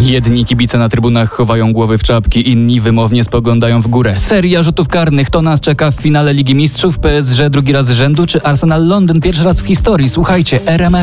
Jedni kibice na trybunach chowają głowy w czapki, inni wymownie spoglądają w górę. Seria rzutów karnych, to nas czeka w finale Ligi Mistrzów. PSG drugi raz z rzędu, czy Arsenal Londyn pierwszy raz w historii? Słuchajcie, RMF